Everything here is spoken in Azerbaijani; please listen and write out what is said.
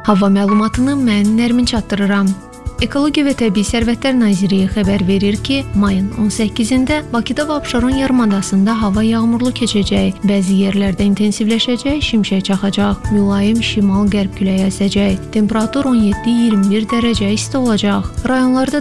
Hava məlumatını mən Nərmin çatdırıram. Ekologiya və Təbii Sərvətlər Nazirliyi xəbər verir ki, mayın 18-də Bakıda və Abşeron yarımadasında hava yağmurlu keçəcək, bəzi yerlərdə intensivləşəcək, şimşək çaxacaq, mülayim şimal-qərb küləyi əsəcək, temperatur 17-21 dərəcə isti olacaq. Rayonlarda